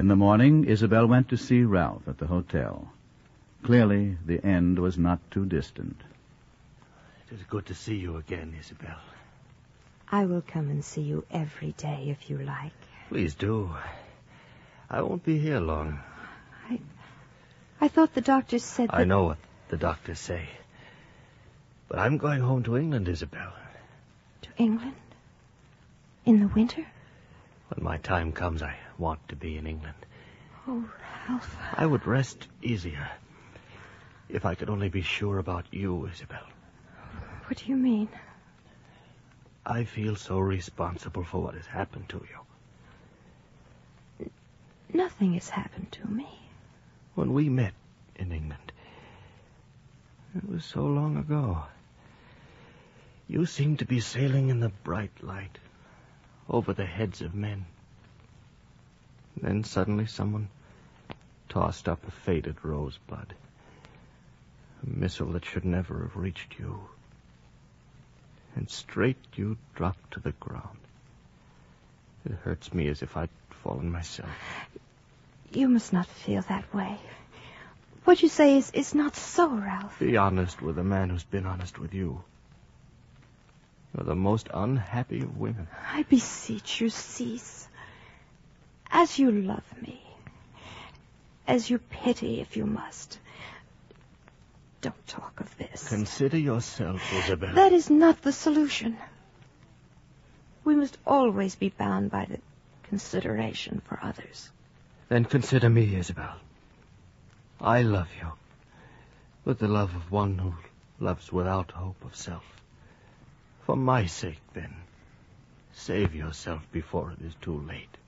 In the morning, Isabel went to see Ralph at the hotel. Clearly, the end was not too distant. It is good to see you again, Isabel. I will come and see you every day if you like. Please do. I won't be here long. I thought the doctors said that... I know what the doctors say. But I'm going home to England, Isabel. To England? In the winter? When my time comes, I want to be in England. Oh, Ralph. I would rest easier if I could only be sure about you, Isabel. What do you mean? I feel so responsible for what has happened to you. Nothing has happened to me. When we met in England, it was so long ago. You seemed to be sailing in the bright light over the heads of men. Then suddenly someone tossed up a faded rosebud. A missile that should never have reached you. And straight you dropped to the ground. It hurts me as if I'd fallen myself. You must not feel that way. What you say is not so, Ralph. Be honest with a man who's been honest with you. You're the most unhappy of women. I beseech you, cease. As you love me, as you pity if you must, don't talk of this. Consider yourself, Isabel. That is not the solution. We must always be bound by the consideration for others. Then consider me, Isabel. I love you with the love of one who loves without hope of self. For my sake, then, save yourself before it is too late.